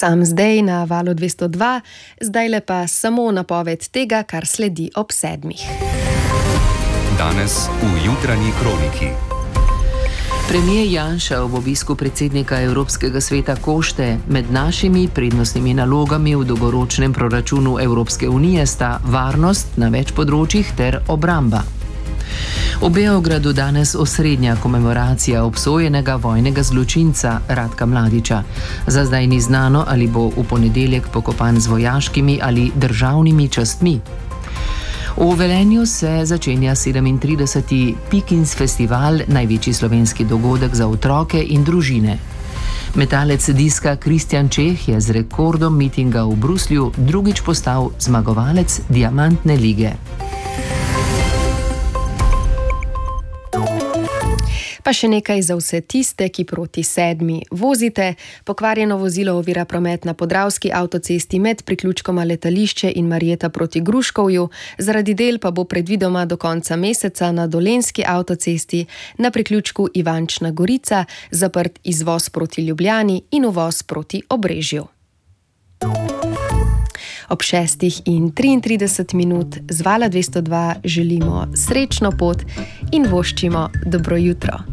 Sam zdaj na valu 202, zdajle pa samo napoved tega, kar sledi ob 7. Danes v jutranji kroniki. Premijer Janša ob obisku predsednika Evropskega sveta Košte med našimi prednostnimi nalogami v dolgoročnem proračunu Evropske unije sta varnost na več področjih ter obramba. V Beogradu danes osrednja komemoracija obsojenega vojnega zločinca Ratka Mladića. Za zdaj ni znano, ali bo v ponedeljek pokopan z vojaškimi ali državnimi častmi. V Velenju se začenja 37. Pikins festival, največji slovenski dogodek za otroke in družine. Metalec diska Kristjan Čeh je z rekordom mitinga v Bruslju drugič postal zmagovalec Diamantne lige. Pa še nekaj za vse tiste, ki proti 7. vozite. Pokvarjeno vozilo ovira promet na Podravski avtocesti med priključkoma Letališče in Marjeta proti Gruškovju, zaradi del pa bo predvidoma do konca meseca na Dolenjski avtocesti na priključku Ivančna Gorica zaprt izvoz proti Ljubljani in uvoz proti Obrežju. Ob 6:33 z vala 202 želimo srečno pot in voščimo dobro jutro.